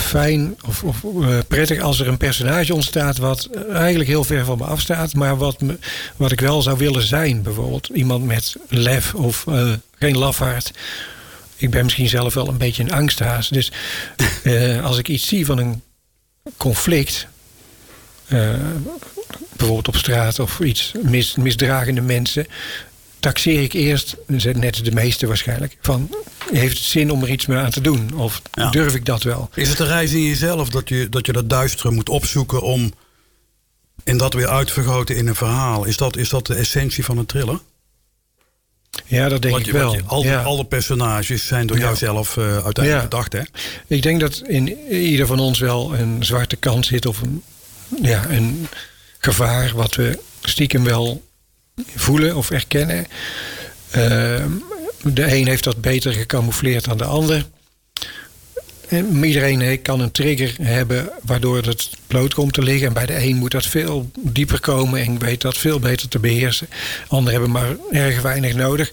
fijn of prettig als er een personage ontstaat wat eigenlijk heel ver van me afstaat, maar wat ik wel zou willen zijn. Bijvoorbeeld iemand met lef of geen lafaard. Ik ben misschien zelf wel een beetje een angsthaas. Dus als ik iets zie van een conflict, bijvoorbeeld op straat of iets misdragende mensen, taxeer ik eerst, net de meeste waarschijnlijk, van heeft het zin om er iets mee aan te doen? Of durf ik dat wel? Is het een reis in jezelf dat je dat duistere moet opzoeken om en dat weer uitvergroten in een verhaal? Is dat de essentie van een thriller? Ja, dat denk ik wel. Alle personages zijn door jouzelf uiteindelijk bedacht, hè? Ik denk dat in ieder van ons wel een zwarte kant zit of een gevaar wat we stiekem wel voelen of erkennen. De een heeft dat beter gecamoufleerd dan de ander. En iedereen kan een trigger hebben waardoor het bloot komt te liggen. En bij de een moet dat veel dieper komen en weet dat veel beter te beheersen. Anderen hebben maar erg weinig nodig.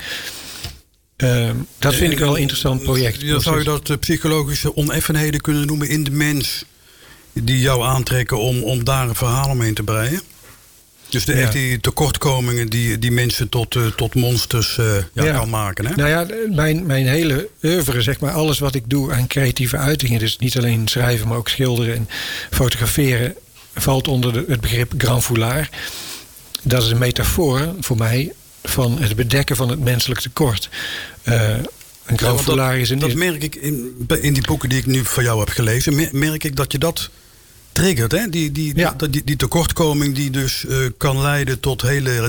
Dat vind ik wel een interessant project. Zou je dat psychologische oneffenheden kunnen noemen in de mens die jou aantrekken om daar een verhaal omheen te breien? Dus die tekortkomingen die mensen tot monsters kan maken. Hè? Nou ja, mijn hele oeuvre, zeg maar, alles wat ik doe aan creatieve uitingen, dus niet alleen schrijven, maar ook schilderen en fotograferen, valt onder het begrip grand foulard. Dat is een metafoor voor mij van het bedekken van het menselijk tekort. Een grand foulard is dat merk ik in die boeken die ik nu van jou heb gelezen, merk ik dat je dat triggert, hè? Die tekortkoming die dus kan leiden tot hele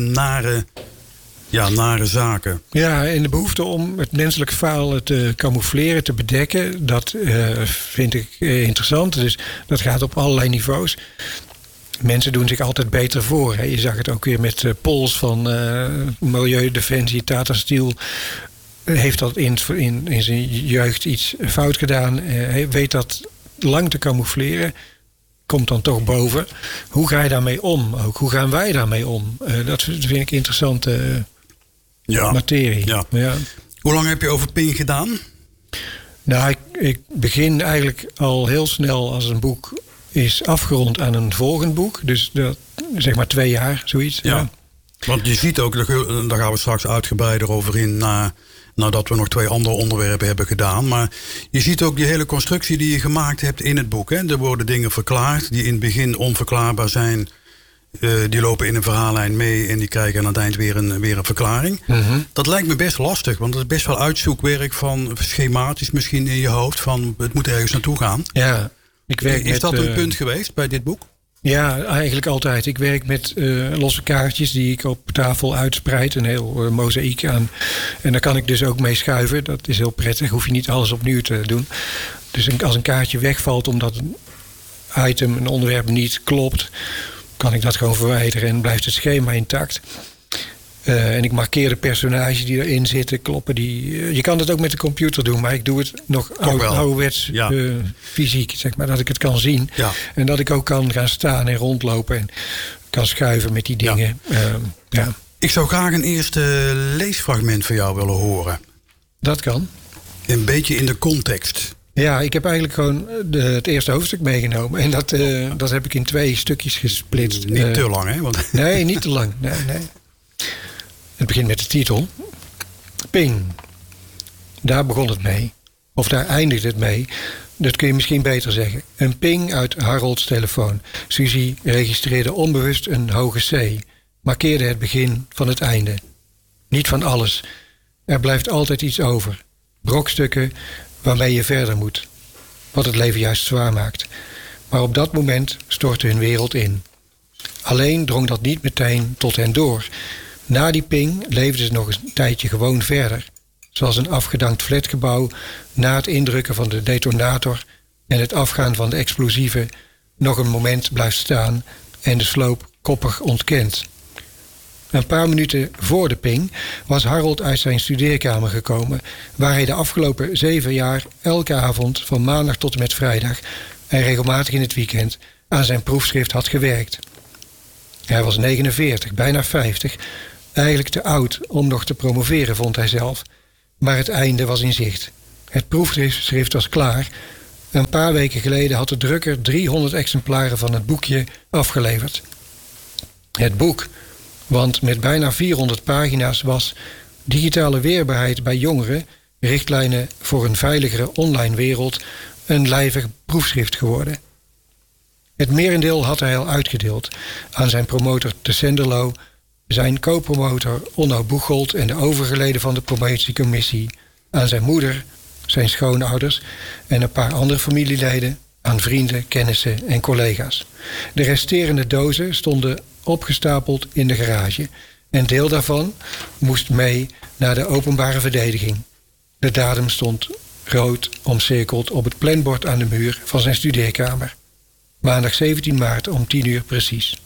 nare zaken. Ja, en de behoefte om het menselijke falen te camoufleren, te bedekken, dat vind ik interessant. Dus dat gaat op allerlei niveaus. Mensen doen zich altijd beter voor. Hè. Je zag het ook weer met Pols van Milieudefensie, Tata Steel. Heeft dat in zijn jeugd iets fout gedaan. Weet dat lang te camoufleren. Komt dan toch boven. Hoe ga je daarmee om? Ook hoe gaan wij daarmee om? Dat vind ik interessante materie. Ja. Hoe lang heb je over Ping gedaan? Nou, ik begin eigenlijk al heel snel als een boek is afgerond aan een volgend boek. Dus dat, zeg maar 2 jaar, zoiets. Ja. Want je ziet ook, daar gaan we straks uitgebreider over in nadat we nog 2 andere onderwerpen hebben gedaan. Maar je ziet ook die hele constructie die je gemaakt hebt in het boek. Hè? Er worden dingen verklaard die in het begin onverklaarbaar zijn. Die lopen in een verhaallijn mee en die krijgen aan het eind weer een verklaring. Mm-hmm. Dat lijkt me best lastig, want het is best wel uitzoekwerk van schematisch misschien in je hoofd. Van het moet ergens naartoe gaan. Ja, is dat een punt geweest bij dit boek? Ja, eigenlijk altijd. Ik werk met losse kaartjes die ik op tafel uitspreid. Een heel mozaïek aan. En daar kan ik dus ook mee schuiven. Dat is heel prettig. Hoef je niet alles opnieuw te doen. Dus als een kaartje wegvalt omdat een item, een onderwerp niet klopt, kan ik dat gewoon verwijderen en blijft het schema intact. En ik markeer de personages die erin zitten, kloppen die. Je kan het ook met de computer doen, maar ik doe het nog ouderwets fysiek, zeg maar, dat ik het kan zien. Ja. En dat ik ook kan gaan staan en rondlopen en kan schuiven met die dingen. Ja. Ik zou graag een eerste leesfragment van jou willen horen. Dat kan. Een beetje in de context. Ja, ik heb eigenlijk gewoon het eerste hoofdstuk meegenomen. En dat heb ik in 2 stukjes gesplitst. Niet te lang, hè? Nee, niet te lang. Nee. Het begint met de titel. Ping. Daar begon het mee. Of daar eindigt het mee. Dat kun je misschien beter zeggen. Een ping uit Harolds telefoon. Suzy registreerde onbewust een hoge C. Markeerde het begin van het einde. Niet van alles. Er blijft altijd iets over. Brokstukken waarmee je verder moet. Wat het leven juist zwaar maakt. Maar op dat moment stortte hun wereld in. Alleen drong dat niet meteen tot hen door. Na die ping leefden ze nog een tijdje gewoon verder. Zoals een afgedankt flatgebouw na het indrukken van de detonator en het afgaan van de explosieven nog een moment blijft staan en de sloop koppig ontkent. Een paar minuten voor de ping was Harold uit zijn studeerkamer gekomen, waar hij de afgelopen 7 jaar elke avond van maandag tot en met vrijdag en regelmatig in het weekend aan zijn proefschrift had gewerkt. Hij was 49, bijna 50, eigenlijk te oud om nog te promoveren, vond hij zelf. Maar het einde was in zicht. Het proefschrift was klaar Een paar weken geleden had de drukker 300 exemplaren van het boekje afgeleverd. Het boek, want met bijna 400 pagina's was Digitale weerbaarheid bij jongeren, richtlijnen voor een veiligere online wereld, een lijvig proefschrift geworden. Het merendeel had hij al uitgedeeld aan zijn promotor Te Senderlo, zijn co-promotor Onno Boegold en de overige leden van de promotiecommissie, aan zijn moeder, zijn schoonouders en een paar andere familieleden, aan vrienden, kennissen en collega's. De resterende dozen stonden opgestapeld in de garage. Een deel daarvan moest mee naar de openbare verdediging. De datum stond rood omcirkeld op het planbord aan de muur van zijn studeerkamer. Maandag 17 maart om 10 uur precies.